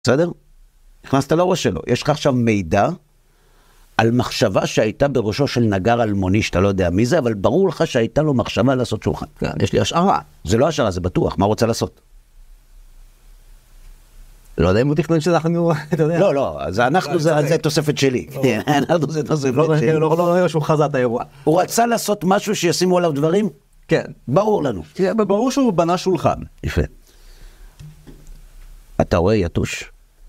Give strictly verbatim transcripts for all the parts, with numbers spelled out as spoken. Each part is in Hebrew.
בסדר? נכנסת לראש שלו. יש לך עכשיו מידע על מחשבה שהייתה בראשו של נגר אלמוני, שאתה לא יודע מי זה, אבל ברור לך שהייתה לו מחשבה לעשות שולחן. כן, יש לי השערה. זה לא השערה, זה בטוח. מה הוא רוצה לעשות? לא יודע אם הוא תכנון שאנחנו, אתה יודע. לא, לא, אז אנחנו, זה תוספת שלי. אנחנו זה תוספת שלי. לא, לא, לא, שהוא חזה את האירוע. הוא רצה לעשות משהו שישימו עליו דברים? כן. ברור לנו. ברור שהוא בנה שולחן. יפה. אתה רואה יתוש?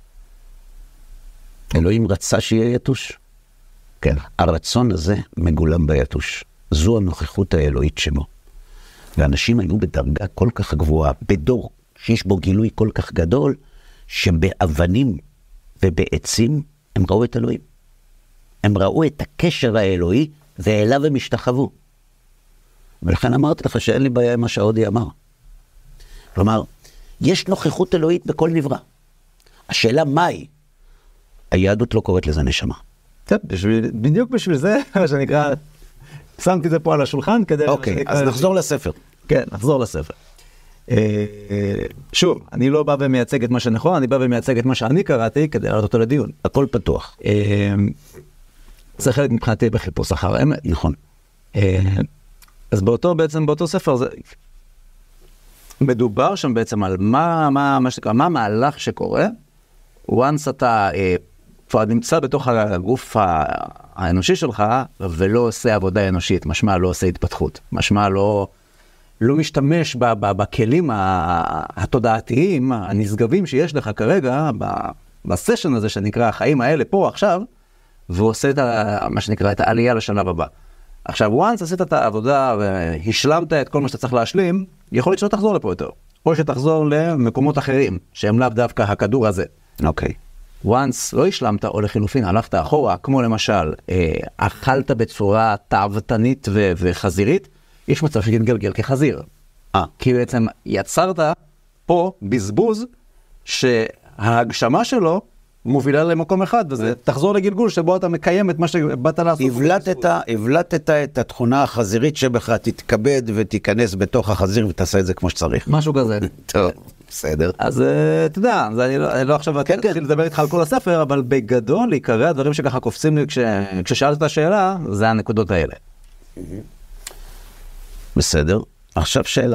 אלוהים רצה שיהיה יתוש? כן. הרצון הזה מגולם ביתוש. זו הנוכחות האלוהית שבו. ואנשים היו בדרגה כל כך גבוהה, בדור שיש בו גילוי כל כך גדול, שבאבנים ובעצים הם ראו את אלוהים. הם ראו את הקשר האלוהי, ואליו הם השתחוו. ולכן אמרתי לך שאין לי בעיה עם מה שהאודי אמר. כלומר, יש נוכחות אלוהית בכל נברא. השאלה מהי? היהדות לא קוראת לזה נשמה. טוב, בשביל, בדיוק בשביל זה, מה שנקרא, שמתי את זה פה על השולחן, כדי... אוקיי, אז נחזור לספר. כן, נחזור לספר. שוב, אני לא בא ומייצג את מה שנכון, אני בא ומייצג את מה שאני קראתי, כדי להעלות אותו לדיון. הכל פתוח. זה חלק מבחינתי בחיפוש אחר האמת. נכון. אז באותו, בעצם באותו ספר, זה... מדובר שם בעצם על מה, מה, מה שנקרא, מה המהלך שקורה, once אתה כבר נמצא בתוך הגוף האנושי שלך, ולא עושה עבודה אנושית, משמע לא עושה התפתחות, משמע לא, לא משתמש ב, ב, בכלים התודעתיים, הנשגבים שיש לך כרגע, בסשן הזה שנקרא החיים האלה פה עכשיו, ועושה את ה, מה שנקרא את העלייה לשלב הבא. עכשיו, once עשית את העבודה והשלמת את כל מה שאתה צריך להשלים, יכול להיות שלא תחזור לפה יותר. או שתחזור למקומות אחרים, שהם לאו דווקא הכדור הזה. אוקיי. once לא השלמת, או לחילופין, הלכת אחורה, כמו למשל, אה, אכלת בצורה תאוותנית ו- וחזירית, יש מצב שתתגלגל כחזיר. אה. כי בעצם יצרת פה בזבוז, שההגשמה שלו, מובילה למקום אחד, וזה תחזור לגלגול שבו אתה מקיים את מה שבאת לעשות. הבלטת, הבלטת את התכונה החזירית שבך, תתכבד ותיכנס בתוך החזיר ותעשה את זה כמו שצריך. משהו כזה. טוב, בסדר. אז אתה יודע, אני לא, אני לא עכשיו אתחיל לדבר איתך על כל הספר, אבל בגדול, עיקרי הדברים שככה קופצים לי כששאלת את השאלה, זה הנקודות האלה. בסדר. עכשיו שאלה.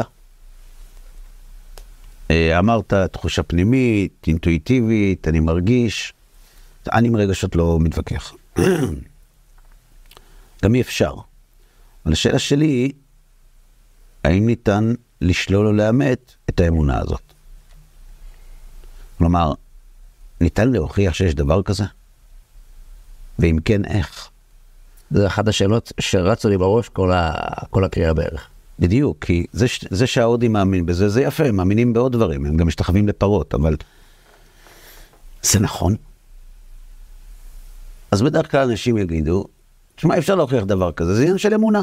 אמרת תחושה פנימית, אינטואיטיבית, אני מרגיש, אני עם רגשות לא מתווכח. גם אי אפשר. אבל השאלה שלי היא, האם ניתן לשלול או לאמת את האמונה הזאת? כלומר, ניתן להוכיח שיש דבר כזה? ואם כן, איך? זה אחת השאלות שרצו לי בראש כל, ה... כל הקריאה בערך. בדיוק, כי זה, זה שההודי מאמין בזה, זה יפה, הם מאמינים בעוד דברים, הם גם משתחווים לפרות, אבל זה נכון. אז בדרך כלל אנשים יגידו, תשמע, אפשר להוכיח דבר כזה, זה עניין של אמונה.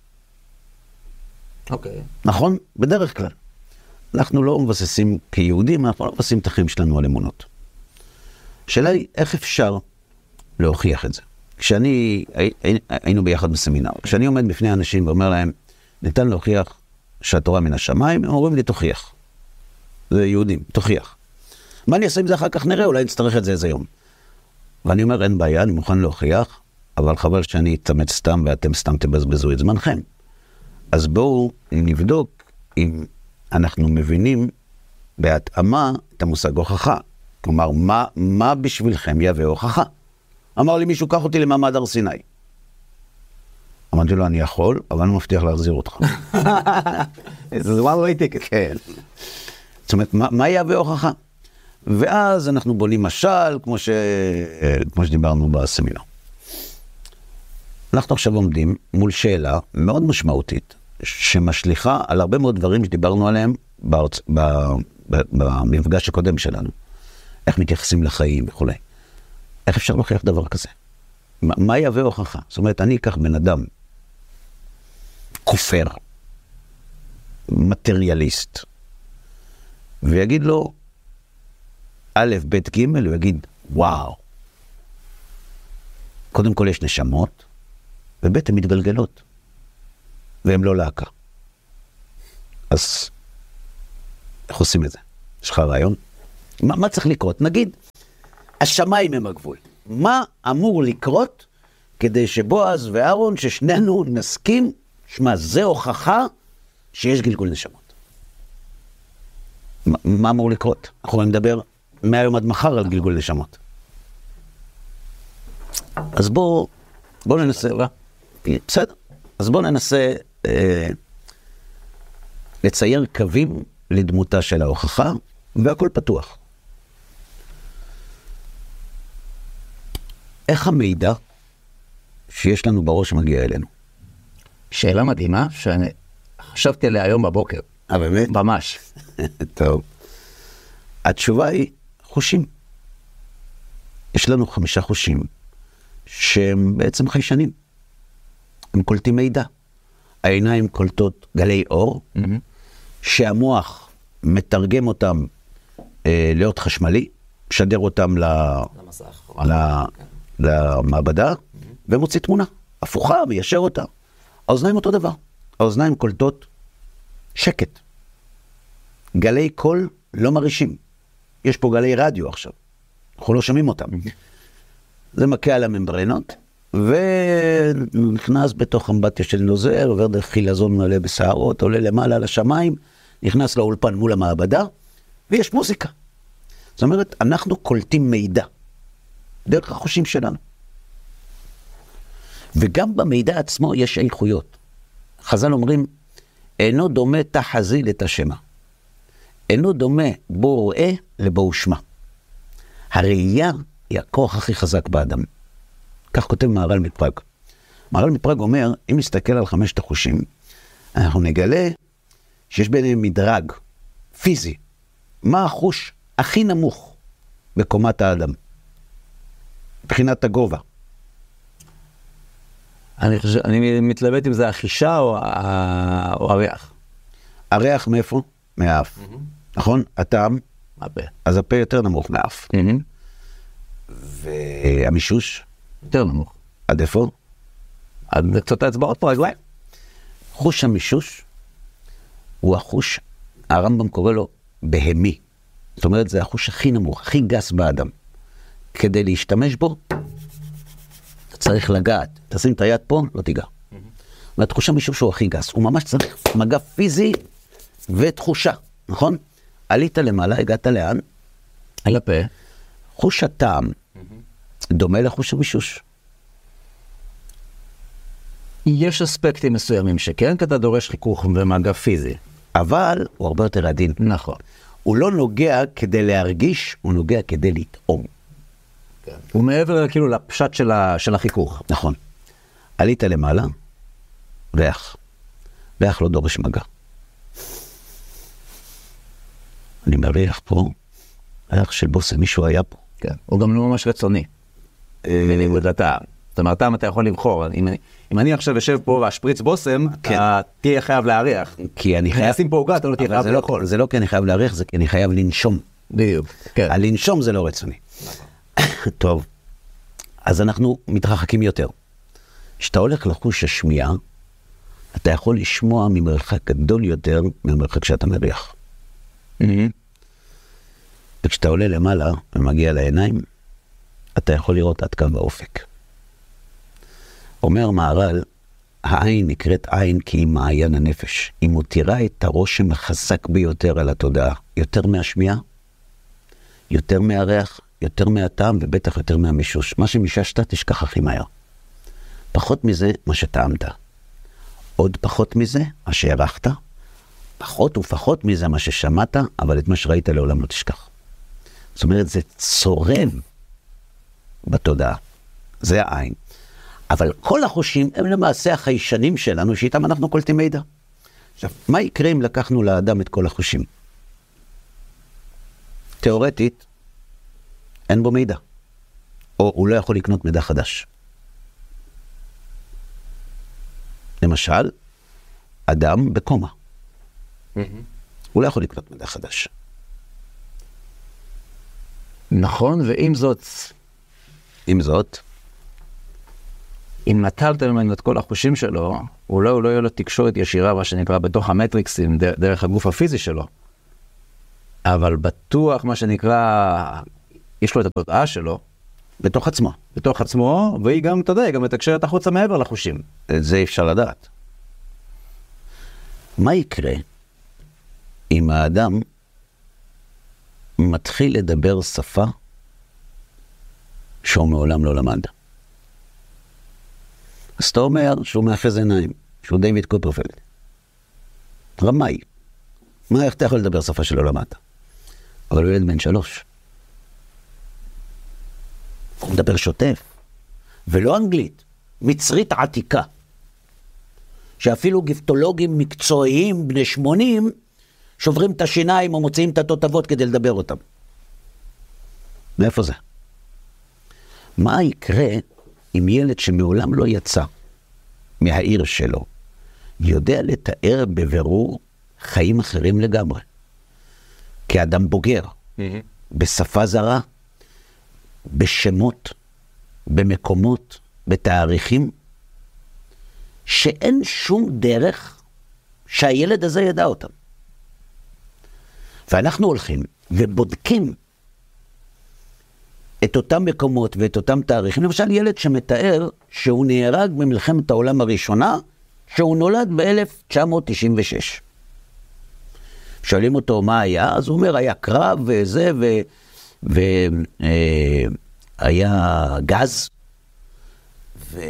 אוקיי. נכון? בדרך כלל. אנחנו לא מבססים כיהודים, אנחנו לא מבססים את החיים שלנו על אמונות. השאלה היא, איך אפשר להוכיח את זה? כשאני, היינו ביחד בסמינר, כשאני עומד בפני אנשים ואומר להם, ניתן להוכיח שהתורה מן השמיים, הם אומרים לי, תוכיח. זה יהודים, תוכיח. מה אני אעשה עם זה אחר כך נראה, אולי נצטרך את זה איזה יום. ואני אומר, אין בעיה, אני מוכן להוכיח, אבל חבל שאני אתאמץ סתם, ואתם סתם תבזבזו את זמנכם. אז בואו נבדוק אם אנחנו מבינים בהתאמה את המושג הוכחה. כלומר, מה, מה בשבילכם יהווה הוכחה? אמר לי מישהו, קח אותי למעמד הר סיני. אמרתי לו, אני יכול, אבל אני מבטיח להחזיר אותך. זה one way ticket. כן. זאת אומרת, מה, מה יהווה הוכחה? ואז אנחנו בונים משל, כמו, ש... כמו שדיברנו בסמינר. אנחנו עכשיו עומדים מול שאלה מאוד משמעותית, שמשליחה על הרבה מאוד דברים שדיברנו עליהם בארצ... ב... ב... במפגש הקודם שלנו. איך מתייחסים לחיים וכו'. איך אפשר להוכיח דבר כזה? מה, מה יהווה הוכחה? זאת אומרת, אני אקח בן אדם כופר, מטריאליסט, ויגיד לו, א', ב', ג', הוא יגיד, וואו. קודם כל יש נשמות, וב' הן מתגלגלות, והן לא להקה. אז איך עושים את זה? יש לך רעיון? מה, מה צריך לקרות? נגיד, השמיים הם הגבול. מה אמור לקרות כדי שבועז ואהרון, ששנינו נסכים, שמה, זה הוכחה שיש גלגול נשמות. מה, מה אמור לקרות? אנחנו נדבר מהיום עד מחר על גלגול נשמות. אז בואו, בואו ננסה, בסדר. אז בואו ננסה אה, לצייר קווים לדמותה של ההוכחה, והכל פתוח. איך המידע שיש לנו בראש מגיע אלינו? שאלה מדהימה, שאני חשבתי עליה היום בבוקר. אה, באמת? ממש. טוב. התשובה היא חושים. יש לנו חמישה חושים, שהם בעצם חיישנים. הם קולטים מידע. העיניים קולטות גלי אור, mm-hmm. שהמוח מתרגם אותם אה, להיות חשמלי, משדר אותם ל... למסך. ל... למעבדה, mm-hmm. ומוציא תמונה. הפוכה, מיישר אותה. האוזניים אותו דבר. האוזניים קולטות שקט. גלי קול לא מרישים. יש פה גלי רדיו עכשיו. אנחנו לא שומעים אותם. Mm-hmm. זה מכה על הממברנות, ונכנס בתוך אמבטיה של נוזר, עובר דרך חילזון מלא בסערות, עולה למעלה לשמיים, נכנס לאולפן מול המעבדה, ויש מוזיקה. זאת אומרת, אנחנו קולטים מידע, דרך החושים שלנו. וגם במידע עצמו יש איכויות. חז"ל אומרים, אינו דומה תחזי לתשמה. אינו דומה בו רואה לבו שמה. הראייה היא הכוח הכי חזק באדם. כך כותב מהר"ל מפראג. מהר"ל מפראג אומר, אם נסתכל על חמשת החושים, אנחנו נגלה שיש ביניהם מדרג פיזי. מה החוש הכי נמוך בקומת האדם? מבחינת הגובה. אני, חושב, אני מתלבט אם זה החישה או, ה... או הריח. הריח מאיפה? מהאף. Mm-hmm. נכון? הטעם? הפה. אז הפה יותר נמוך מהאף. Mm-hmm. והמישוש? יותר נמוך. עד איפה? עד קצות האצבעות פה רגליים. חוש המישוש הוא החוש, הרמב"ם קורא לו בהמי. זאת אומרת, זה החוש הכי נמוך, הכי גס באדם. כדי להשתמש בו, אתה צריך לגעת. תשים את היד פה, לא תיגע. Mm-hmm. זאת חוש המישוש הוא הכי גס. הוא ממש צריך מגע פיזי ותחושה, נכון? עלית למעלה, הגעת לאן? על הפה. חוש הטעם דומה לחוש המישוש. יש אספקטים מסוימים שכן, כי אתה דורש חיכוך ומגע פיזי. אבל הוא הרבה יותר עדין. נכון. הוא לא נוגע כדי להרגיש, הוא נוגע כדי לטעום. כן. הוא מעבר כאילו לפשט של, ה... של החיכוך. נכון. עלית למעלה, ריח. ריח לא דורש מגע. אני מריח פה, ריח של בוסם, מישהו היה פה. כן. הוא גם לא ממש רצוני. בניגוד לטעם. זאת אומרת, טעם אתה יכול לבחור. אם אני, אם אני עכשיו יושב פה והשפריץ בוסם, כן. אתה תהיה חייב להריח. כי אני חייב... נשים פה עוגה, אתה לא תהיה חייב לאכול. לא, זה לא כי אני חייב להריח, זה כי אני חייב לנשום. בדיוק. כן. הלנשום זה לא רצוני. טוב. אז אנחנו מתרחקים יותר. כשאתה הולך לחוש השמיעה, אתה יכול לשמוע ממרחק גדול יותר ממרחק שאתה מריח. Mm-hmm. וכשאתה עולה למעלה ומגיע לעיניים, אתה יכול לראות עד כאן באופק. אומר מהר"ל, העין נקראת עין כי היא מעיין הנפש. היא מותירה את הרושם החזק ביותר על התודעה. יותר מהשמיעה, יותר מהריח, יותר מהטעם ובטח יותר מהמישוש. מה שמיששת תשכח הכי מהר. פחות מזה מה שטעמת. עוד פחות מזה מה שהערכת. פחות ופחות מזה מה ששמעת, אבל את מה שראית לעולם לא תשכח. זאת אומרת, זה צורם בתודעה. זה העין. אבל כל החושים הם למעשה החיישנים שלנו, שאיתם אנחנו קולטים מידע. עכשיו, מה יקרה אם לקחנו לאדם את כל החושים? תיאורטית, אין בו מידע. או הוא לא יכול לקנות מידע חדש. למשל, אדם בקומה. Mm-hmm. הוא לא יכול לקנות מידע חדש. נכון, ועם זאת... עם זאת... אם נטלת ממנו את כל החושים שלו, אולי הוא לא יהיה לו תקשורת ישירה, מה שנקרא, בתוך המטריקסים, דרך הגוף הפיזי שלו. אבל בטוח, מה שנקרא, יש לו את התודעה שלו, בתוך עצמו. בתוך עצמו, והיא גם, אתה יודע, היא גם מתקשרת החוצה מעבר לחושים. את זה אפשר לדעת. מה יקרה אם האדם מתחיל לדבר שפה שהוא מעולם לא למד? אז אתה אומר שהוא מאחז עיניים, שהוא דיוויד קופרפלד. רמאי. מה, איך אתה יכול לדבר שפה שלא למדת? אבל הוא ילד בן שלוש. הוא מדבר שוטף. ולא אנגלית, מצרית עתיקה. שאפילו גיפטולוגים מקצועיים בני שמונים שוברים את השיניים או מוציאים את התותבות כדי לדבר אותם. מאיפה זה? מה יקרה אם ילד שמעולם לא יצא מהעיר שלו יודע לתאר בבירור חיים אחרים לגמרי? כאדם בוגר, mm-hmm. בשפה זרה, בשמות, במקומות, בתאריכים, שאין שום דרך שהילד הזה ידע אותם. ואנחנו הולכים ובודקים את אותם מקומות ואת אותם תאריכים. למשל, ילד שמתאר שהוא נהרג במלחמת העולם הראשונה, שהוא נולד ב-אלף תשע מאות תשעים ושש. שואלים אותו מה היה, אז הוא אומר, היה קרב וזה, והיה גז, ולא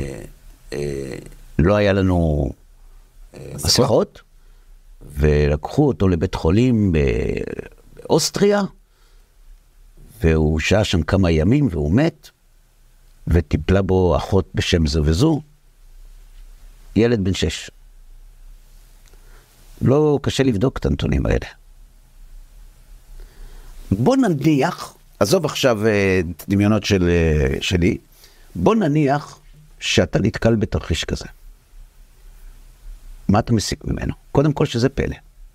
היה לנו מסכות, ולקחו אותו לבית חולים באוסטריה, והוא שעה שם כמה ימים והוא מת, וטיפלה בו אחות בשם זו וזו, ילד בן שש. לא קשה לבדוק את הנתונים האלה. בוא נניח, עזוב עכשיו את דמיונות של, שלי, בוא נניח שאתה נתקל בתרחיש כזה. מה אתה מסיק ממנו? קודם כל שזה פלא.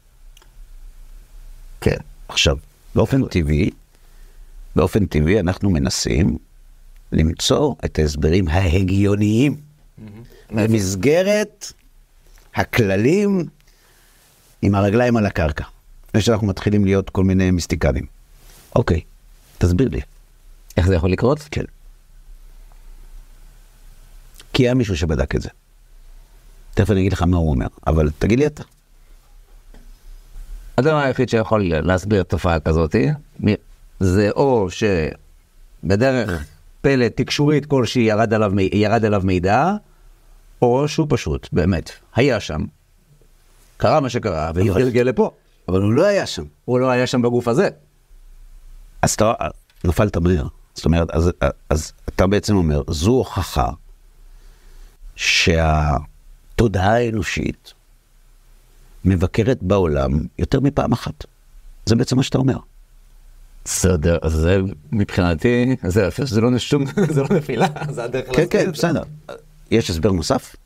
כן. עכשיו, באופן טבעי, באופן טבעי אנחנו מנסים למצוא את ההסברים ההגיוניים במסגרת הכללים עם הרגליים על הקרקע. לפני שאנחנו מתחילים להיות כל מיני מיסטיקנים. אוקיי, תסביר לי. איך זה יכול לקרות? כן. כי היה מישהו שבדק את זה. תכף אני אגיד לך מה הוא אומר, אבל תגיד לי אתה. הדבר היחיד שיכול להסביר תופעה כזאת, זה או שבדרך פלא תקשורית כלשהי ירד עליו, ירד עליו מידע, או שהוא פשוט, באמת, היה שם, קרה מה שקרה, והתגלגל לפה. אבל הוא לא היה שם. הוא לא היה שם בגוף הזה. אז אתה נפלת מהר. זאת אומרת, אז, אז אתה בעצם אומר, זו הוכחה שהתודעה האנושית מבקרת בעולם יותר מפעם אחת. זה בעצם מה שאתה אומר. בסדר, אז זה מבחינתי, זה אפשר שזה לא נשום, זה לא נפילה, זה הדרך להסביר. כן, כן, בסדר. יש הסבר נוסף?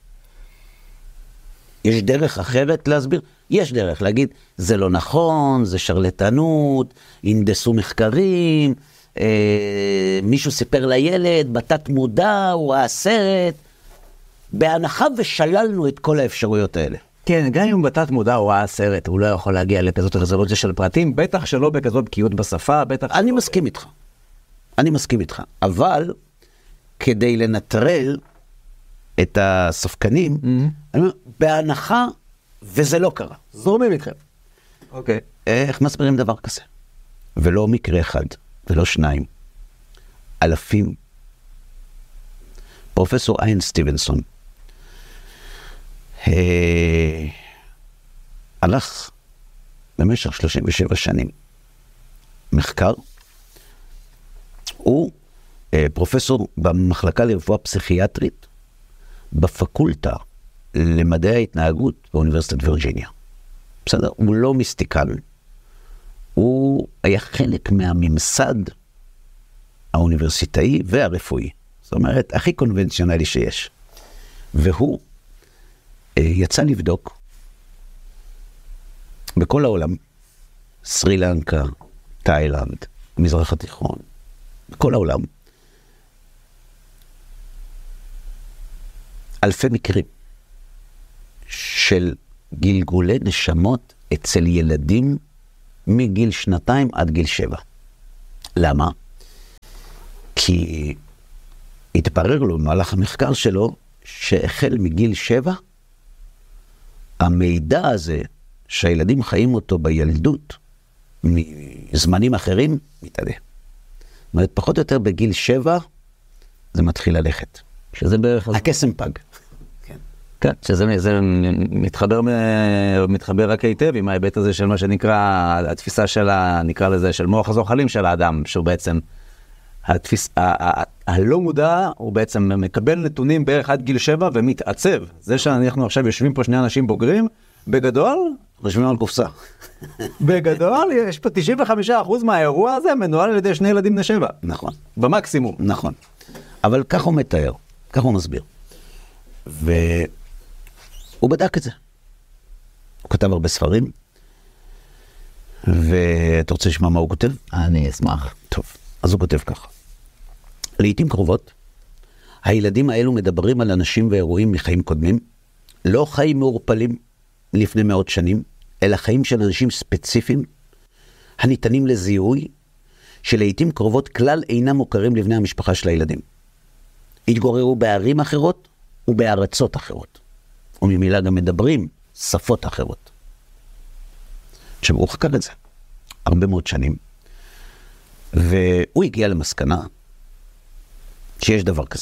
יש דרך אחרת להסביר? יש דרך להגיד, זה לא נכון, זה שרלטנות, אינדסו מחקרים, אה, מישהו סיפר לילד, בתת מודע, הוא ראה סרט, בהנחה ושללנו את כל האפשרויות האלה. כן, גם אם בתת מודע הוא ראה סרט, הוא לא יכול להגיע לכזאת רזולוציה של פרטים, בטח שלא בכזאת בקיאות בשפה, בטח... אני מסכים איתך. אני מסכים איתך. אבל כדי לנטרל את הספקנים, אני אומר, בהנחה וזה לא קרה. זורמים איתכם. אוקיי. איך מסבירים דבר כזה? ולא מקרה אחד, ולא שניים. אלפים. פרופסור איין סטיבנסון, הלך במשך שלושים ושבע שנים מחקר. הוא פרופסור במחלקה לרפואה פסיכיאטרית בפקולטה למדעי ההתנהגות באוניברסיטת וירג'יניה. בסדר? הוא לא מיסטיקן. הוא היה חלק מהממסד האוניברסיטאי והרפואי. זאת אומרת, הכי קונבנציונלי שיש. והוא יצא לבדוק בכל העולם, סרי לנקה, תאילנד, מזרח התיכון, בכל העולם, אלפי מקרים של גלגולי נשמות אצל ילדים מגיל שנתיים עד גיל שבע. למה? כי התברר לו במהלך המחקר שלו, שהחל מגיל שבע, המידע הזה שהילדים חיים אותו בילדות, מזמנים אחרים, מתעדה. זאת אומרת, פחות או יותר בגיל שבע, זה מתחיל ללכת. שזה בערך... הקסם פג. כן. כן, שזה זה מתחבר, מתחבר רק היטב עם ההיבט הזה של מה שנקרא, התפיסה של, נקרא לזה, של מוח הזוחלים של האדם, שהוא בעצם, התפיס, ה, ה, הלא מודע, הוא בעצם מקבל נתונים בערך עד גיל שבע ומתעצב. זה שאנחנו עכשיו יושבים פה שני אנשים בוגרים, בגדול, רשמים על קופסה. בגדול, יש פה תשעים וחמישה אחוז מהאירוע הזה מנוהל על ידי שני ילדים בני שבע. נכון. במקסימום. נכון. אבל כך הוא מתאר, כך הוא מסביר. והוא בדק את זה. הוא כתב הרבה ספרים, ואתה רוצה לשמוע מה הוא כותב? אני אשמח. טוב, אז הוא כותב ככה. לעתים קרובות, הילדים האלו מדברים על אנשים ואירועים מחיים קודמים, לא חיים מעורפלים לפני מאות שנים, אלא חיים של אנשים ספציפיים, הניתנים לזיהוי, שלעתים קרובות כלל אינם מוכרים לבני המשפחה של הילדים. התגוררו בערים אחרות ובארצות אחרות. וממילה גם מדברים שפות אחרות. עכשיו, הוא חקר את זה הרבה מאוד שנים, והוא הגיע למסקנה שיש דבר כזה.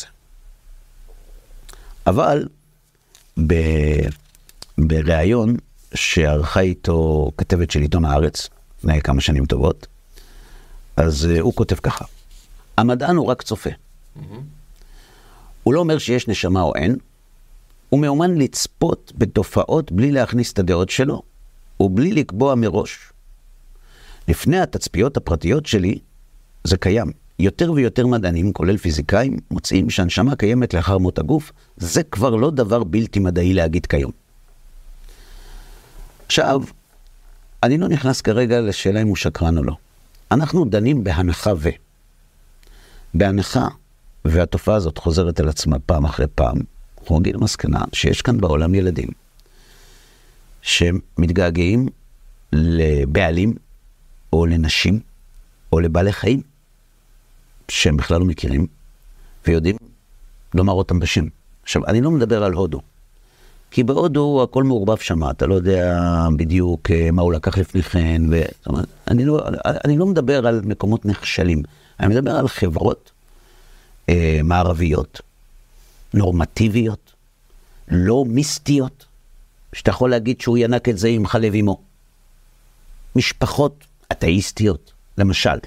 אבל ב... בראיון שערכה איתו כתבת של עיתון הארץ, לפני כמה שנים טובות, אז uh, הוא כותב ככה, המדען הוא רק צופה. Mm-hmm. הוא לא אומר שיש נשמה או אין, הוא מאומן לצפות בתופעות בלי להכניס את הדעות שלו, ובלי לקבוע מראש. לפני התצפיות הפרטיות שלי, זה קיים. יותר ויותר מדענים, כולל פיזיקאים, מוצאים שהנשמה קיימת לאחר מות הגוף, זה כבר לא דבר בלתי מדעי להגיד כיום. עכשיו, אני לא נכנס כרגע לשאלה אם הוא שקרן או לא. אנחנו דנים בהנחה ו. בהנחה, והתופעה הזאת חוזרת על עצמה פעם אחרי פעם, אנחנו נגיד למסקנה שיש כאן בעולם ילדים שמתגעגעים לבעלים או לנשים או לבעלי חיים שהם בכלל לא מכירים ויודעים לומר אותם בשם. עכשיו, אני לא מדבר על הודו, כי בהודו הכל מעורבב שם, אתה לא יודע בדיוק מה הוא לקח לפני כן, ו... זאת אומרת, אני, לא, אני לא מדבר על מקומות נכשלים, אני מדבר על חברות אה, מערביות, נורמטיביות, לא מיסטיות, שאתה יכול להגיד שהוא ינק את זה עם חלב אמו. משפחות אתאיסטיות, למשל.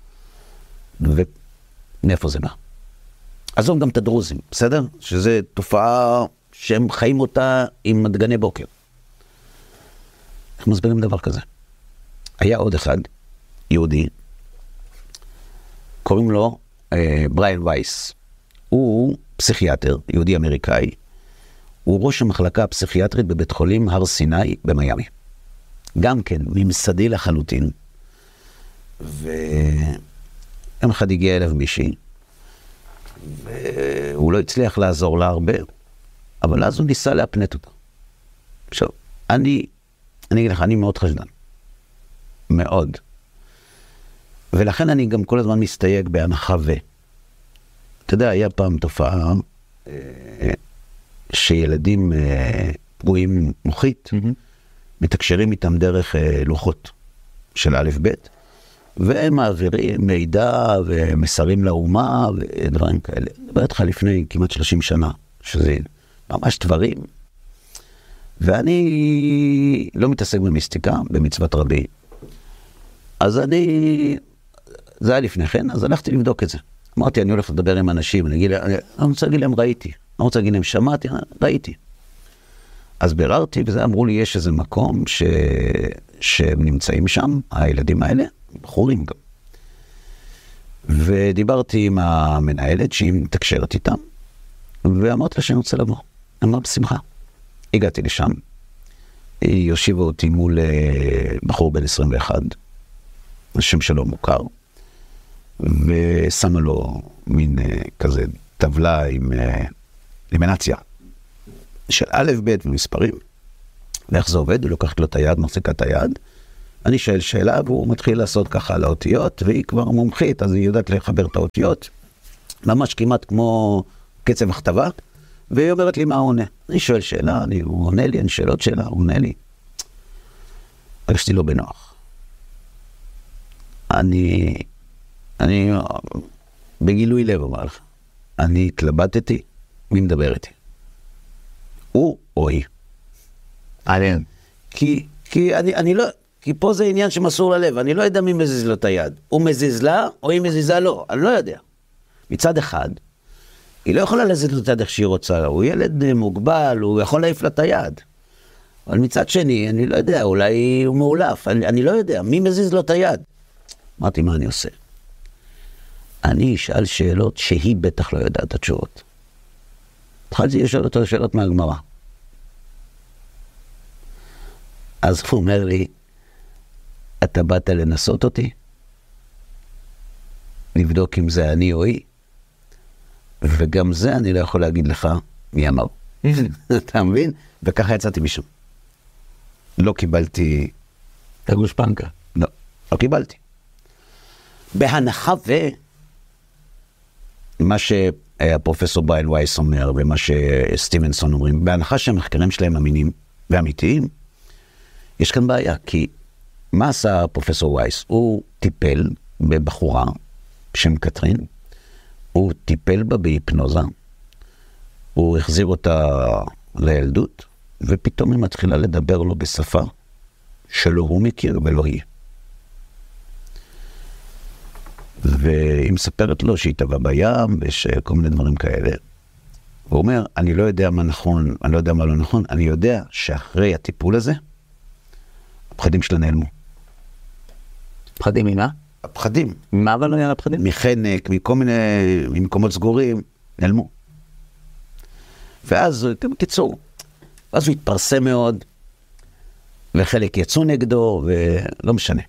ומאיפה זה בא? עזוב גם את הדרוזים, בסדר? שזה תופעה שהם חיים אותה עם מדגני בוקר. איך מסבירים דבר כזה? היה עוד אחד, יהודי, קוראים לו אה, בריין וייס. הוא פסיכיאטר, יהודי אמריקאי. הוא ראש המחלקה הפסיכיאטרית בבית חולים הר סיני במיימי. גם כן, ממסדי לחלוטין. ויום אחד הגיע אליו מישהי, והוא לא הצליח לעזור לה הרבה, אבל אז הוא ניסה להפנט אותה. עכשיו, אני, אני אגיד לך, אני מאוד חשדן. מאוד. ולכן אני גם כל הזמן מסתייג בהנחה ו. אתה יודע, היה פעם תופעה אה, שילדים אה, פגועים מוחית, mm-hmm. מתקשרים איתם דרך אה, לוחות של א' ב', והם מעבירים מידע ומסרים לאומה ודברים כאלה. דבר איתך לפני כמעט שלושים שנה, שזה ממש דברים. ואני לא מתעסק במיסטיקה, במצוות רבי. אז אני, זה היה לפני כן, אז הלכתי לבדוק את זה. אמרתי, אני הולך לדבר עם אנשים, אני, אגיד, אני, אני רוצה להגיד להם, ראיתי. אני רוצה להגיד להם, שמעתי, ראיתי. אז ביררתי, וזה אמרו לי, יש איזה מקום ש... שהם נמצאים שם, הילדים האלה, בחורים גם. ודיברתי עם המנהלת, שהיא מתקשרת איתם, ואמרתי לה שאני רוצה לבוא. אמרה, בשמחה. הגעתי לשם, היא יושיבה אותי מול בחור בן עשרים ואחת, השם שלו מוכר, ושמה לו מין כזה טבלה עם לימינציה של א' ב' ומספרים, ואיך זה עובד, הוא לוקחת לו את היד, מחזיקה את היד, אני שואל שאלה, והוא מתחיל לעשות ככה על האותיות, והיא כבר מומחית, אז היא יודעת לחבר את האותיות, ממש כמעט כמו קצב הכתבה, והיא אומרת לי מה הוא עונה. אני שואל שאלה, אני, הוא עונה לי, אני שאלות שאלה, הוא עונה לי. הרגשתי לא בנוח. אני, אני, בגילוי לב אומר לך, אני התלבטתי, מי מדבר איתי? הוא או היא. עליין. כי, כי אני, אני לא, כי פה זה עניין שמסור ללב, אני לא יודע מי מזיז לו את היד. הוא מזיז לה, או היא מזיזה לו, אני לא יודע. מצד אחד, היא לא יכולה לזיז לו את היד איך שהיא רוצה, הוא ילד מוגבל, הוא יכול להעיף לה את היד. אבל מצד שני, אני לא יודע, אולי הוא מעולף, אני, אני לא יודע, מי מזיז לו את היד? אמרתי, מה אני עושה? אני אשאל שאלות שהיא בטח לא יודעת את התשובות. התחלתי לשאול אותו שאלות מהגמרא. אז הוא אומר לי, אתה באת לנסות אותי? לבדוק אם זה אני או היא? וגם זה אני לא יכול להגיד לך מי אמר. אתה מבין? וככה יצאתי משם. לא קיבלתי... את הגושפנקה. לא, לא קיבלתי. בהנחה ו... מה שהפרופסור בריין וייס אומר, ומה שסטיבנסון אומרים, בהנחה שהמחקרים שלהם אמינים ואמיתיים, יש כאן בעיה, כי מה עשה פרופסור וייס? הוא טיפל בבחורה בשם קטרין, הוא טיפל בה בהיפנוזה, הוא החזיר אותה לילדות, ופתאום היא מתחילה לדבר לו בשפה שלא הוא מכיר ולא היא. והיא מספרת לו שהיא טבעה בים, ויש כל מיני דברים כאלה. הוא אומר, אני לא יודע מה נכון, אני לא יודע מה לא נכון, אני יודע שאחרי הטיפול הזה, הפחדים שלה נעלמו. פחדים ממה? הפחדים. מה אבל לא היה הפחדים? מחנק, מכל מיני, ממקומות סגורים, נעלמו. ואז, קיצור, אז הוא התפרסם מאוד, וחלק יצאו נגדו, ולא משנה.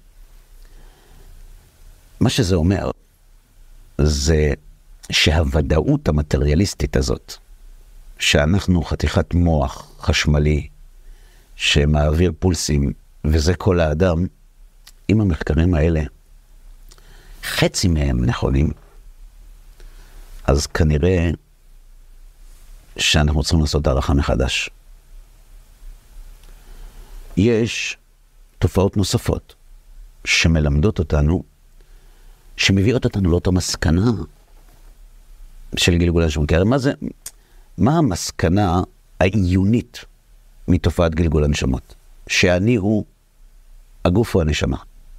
מה שזה אומר, זה שהוודאות המטריאליסטית הזאת, שאנחנו חתיכת מוח חשמלי, שמעביר פולסים, וזה כל האדם, עם המחקרים האלה, חצי מהם נכונים, אז כנראה שאנחנו צריכים לעשות הערכה מחדש. יש תופעות נוספות שמלמדות אותנו, שמביאות אותנו לאותה מסקנה של גלגול הנשמות. כי הרי מה זה, מה המסקנה העיונית מתופעת גלגול הנשמות? שאני הוא, הגוף הוא הנשמה.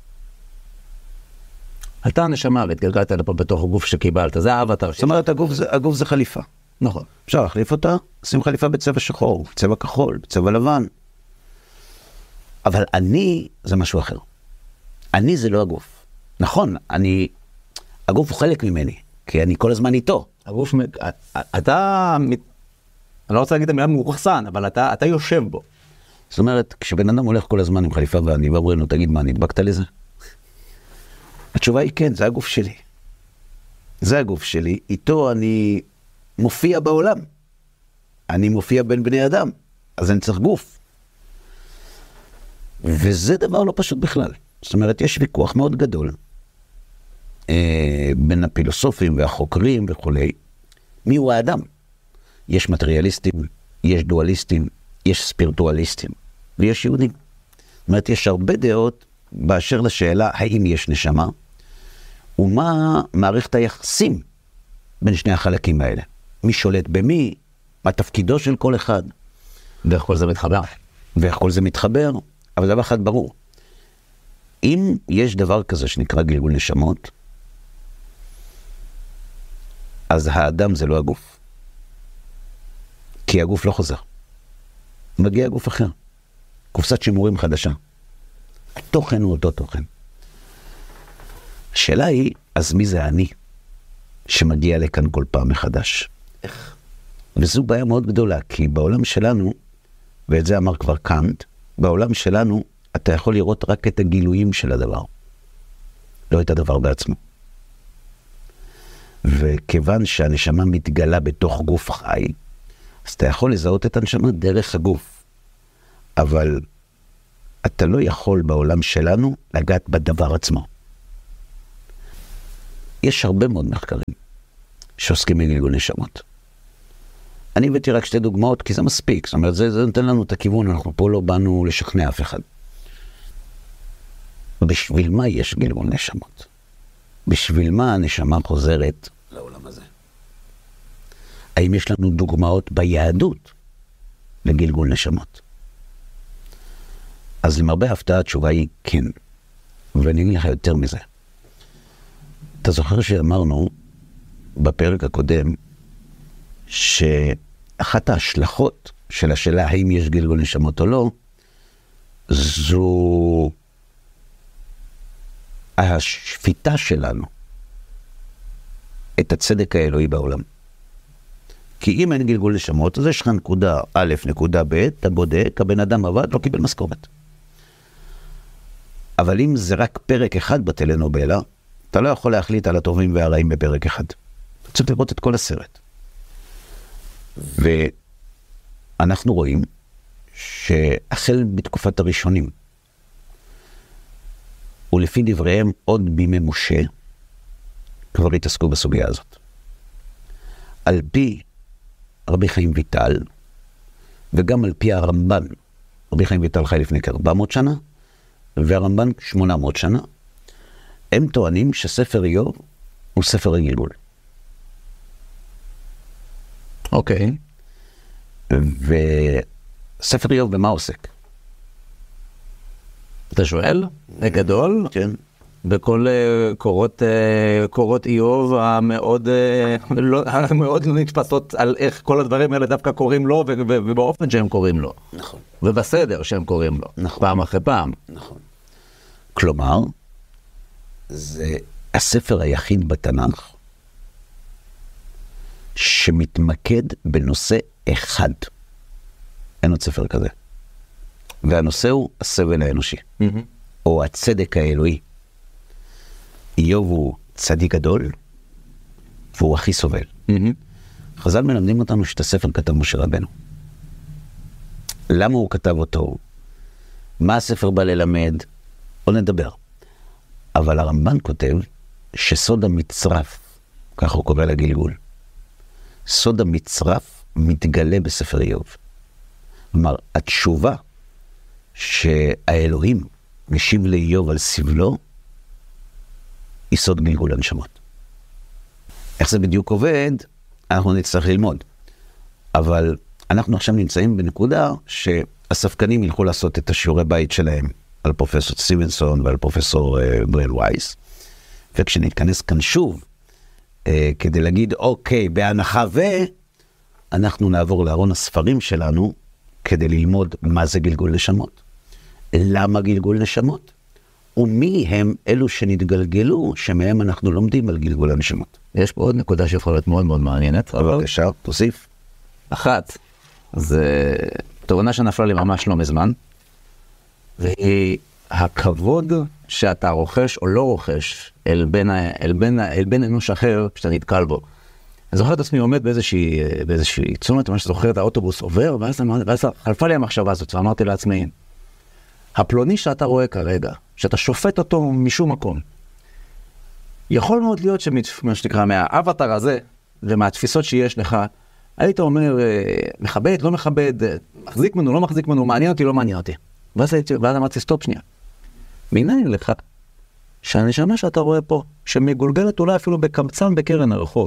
אתה הנשמה והתגלגלת לפה בתוך הגוף שקיבלת, זה האבטר. זאת אומרת, הגוף זה, הגוף זה חליפה. נכון. אפשר להחליף אותה, שים חליפה בצבע שחור, בצבע כחול, בצבע לבן. אבל אני זה משהו אחר. אני זה לא הגוף. נכון, אני, הגוף הוא חלק ממני, כי אני כל הזמן איתו. הגוף, אתה, אני לא רוצה להגיד את המילה מוכסן, אבל אתה, אתה יושב בו. זאת אומרת, כשבן אדם הולך כל הזמן עם חליפה ואני ואומרים לו, תגיד מה, נדבקת לזה? התשובה היא כן, זה הגוף שלי. זה הגוף שלי, איתו אני מופיע בעולם. אני מופיע בין בני אדם, אז אני צריך גוף. וזה דבר לא פשוט בכלל. זאת אומרת, יש ויכוח מאוד גדול אה, בין הפילוסופים והחוקרים וכולי. מי הוא האדם? יש מטריאליסטים, יש דואליסטים, יש ספירטואליסטים, ויש יהודים. זאת אומרת, יש הרבה דעות באשר לשאלה האם יש נשמה, ומה מערכת היחסים בין שני החלקים האלה. מי שולט במי, מה תפקידו של כל אחד. ואיך כל זה מתחבר. ואיך כל זה מתחבר, אבל דבר אחד ברור. אם יש דבר כזה שנקרא גלגול נשמות, אז האדם זה לא הגוף. כי הגוף לא חוזר. מגיע גוף אחר. קופסת שימורים חדשה. התוכן הוא אותו תוכן. השאלה היא, אז מי זה אני שמגיע לכאן כל פעם מחדש? איך? וזו בעיה מאוד גדולה, כי בעולם שלנו, ואת זה אמר כבר קאנט, בעולם שלנו אתה יכול לראות רק את הגילויים של הדבר, לא את הדבר בעצמו. וכיוון שהנשמה מתגלה בתוך גוף חי, אז אתה יכול לזהות את הנשמה דרך הגוף. אבל אתה לא יכול בעולם שלנו לגעת בדבר עצמו. יש הרבה מאוד מחקרים שעוסקים בגלגול נשמות. אני הבאתי רק שתי דוגמאות, כי זה מספיק. זאת אומרת, זה, זה נותן לנו את הכיוון, אנחנו פה לא באנו לשכנע אף אחד. בשביל מה יש גלגול נשמות? בשביל מה הנשמה חוזרת לעולם הזה? האם יש לנו דוגמאות ביהדות לגלגול נשמות? אז למרבה ההפתעה התשובה היא כן. ואני אגיד לך יותר מזה. אתה זוכר שאמרנו בפרק הקודם שאחת ההשלכות של השאלה האם יש גלגול נשמות או לא, זו השפיטה שלנו את הצדק האלוהי בעולם. כי אם אין גלגול נשמות, אז יש לך נקודה א', נקודה ב', אתה בודק, הבן אדם עבד, לא קיבל משכורת. אבל אם זה רק פרק אחד בטלנובלה, אתה לא יכול להחליט על הטובים והרעים בפרק אחד. אתה צריך לראות את כל הסרט. ואנחנו רואים שהחל בתקופת הראשונים, ולפי דבריהם עוד בימי משה, כבר התעסקו בסוגיה הזאת. על פי רבי חיים ויטל, וגם על פי הרמב"ן, רבי חיים ויטל חי לפני כ-ארבע מאות שנה, והרמב"ן שמונה מאות שנה, הם טוענים שספר איוב הוא ספר הגלגול. אוקיי. וספר איוב במה עוסק? אתה שואל? בגדול? כן. בכל קורות, קורות איוב המאוד לא, המאוד לא נתפסות על איך כל הדברים האלה דווקא קוראים לו ובאופן שהם קוראים לו. נכון. ובסדר שהם קוראים לו. נכון. פעם אחרי פעם. נכון. כלומר, זה הספר היחיד בתנ"ך שמתמקד בנושא אחד. אין עוד ספר כזה. והנושא הוא הסבל האנושי. Mm-hmm. או הצדק האלוהי. איוב הוא צדיק גדול, והוא הכי סובל. Mm-hmm. חז"ל מלמדים אותנו שאת הספר כתב משה רבנו. למה הוא כתב אותו? מה הספר בא ללמד? או נדבר. אבל הרמב"ן כותב שסוד המצרף, ככה הוא קורא לגלגול, סוד המצרף מתגלה בספר איוב. כלומר, התשובה שהאלוהים משיב לאיוב על סבלו, היא סוד גלגול הנשמות. איך זה בדיוק עובד, אנחנו נצטרך ללמוד. אבל אנחנו עכשיו נמצאים בנקודה שהספקנים ילכו לעשות את השיעורי בית שלהם על פרופסור סטיבנסון ועל פרופסור uh, ברל וייס. וכשנתכנס כאן שוב, uh, כדי להגיד, אוקיי, בהנחה ו... אנחנו נעבור לארון הספרים שלנו כדי ללמוד מה זה גלגול נשמות. למה גלגול נשמות? ומי הם אלו שנתגלגלו, שמהם אנחנו לומדים על גלגול הנשמות. יש פה עוד נקודה שיכולה להיות מאוד מאוד מעניינת. בבקשה, תוסיף. אחת, זה תובנה שנפלה לי ממש לא מזמן, והיא הכבוד שאתה רוכש או לא רוכש אל בן, אל בן, אל בן אנוש אחר שאתה נתקל בו. אני זוכר את עצמי עומד באיזושהי, באיזושהי צומת, מה שזוכר את האוטובוס עובר, ואז, ואז חלפה לי המחשבה הזאת, ואמרתי לעצמי, הפלוני שאתה רואה כרגע, שאתה שופט אותו משום מקום, יכול מאוד להיות שמה שנקרא מהאבטר הזה, ומהתפיסות שיש לך, היית אומר, מכבד, לא מכבד, מחזיק ממנו, לא מחזיק ממנו, מעניין אותי, לא מעניין אותי. ואז, הייתי, ואז אמרתי, סטופ שנייה. מנין לך שהנשמה שאתה רואה פה, שמגולגלת אולי אפילו בקמצן בקרן הרחוב.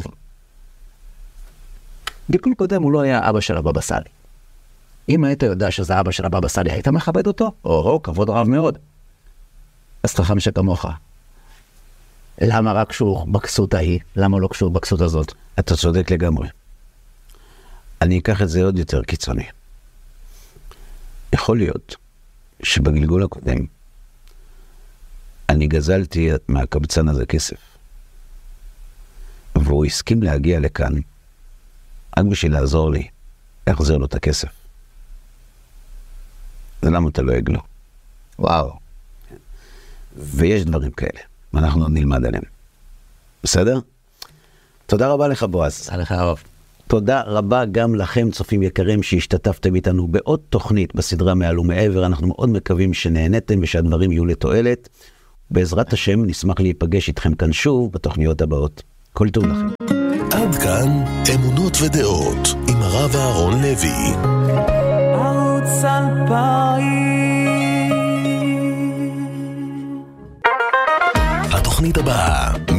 גלגול קודם הוא לא היה אבא של הבבא סאלי. אם היית יודע שזה אבא של הבבא סאלי, היית מכבד אותו? או, כבוד רב מאוד. אז חכם שכמוך. למה רק קשור בכסות ההיא? למה לא קשור בכסות הזאת? אתה צודק לגמרי. אני אקח את זה עוד יותר קיצוני. יכול להיות שבגלגול הקודם אני גזלתי מהקבצן הזה כסף. והוא הסכים להגיע לכאן רק בשביל לעזור לי להחזיר לו את הכסף. זה למה אתה לועג לו. וואו. ויש דברים כאלה, ואנחנו נלמד עליהם. בסדר? תודה רבה לך, בועז. תודה לך, הרב. תודה רבה גם לכם, צופים יקרים, שהשתתפתם איתנו בעוד תוכנית בסדרה מעל ומעבר. אנחנו מאוד מקווים שנהנתם ושהדברים יהיו לתועלת. בעזרת השם נשמח להיפגש איתכם כאן שוב בתוכניות הבאות. כל טוב לכם. עד כאן אמונות ודעות עם הרב אהרון לוי. ערוץ אלפיים. התוכנית הבאה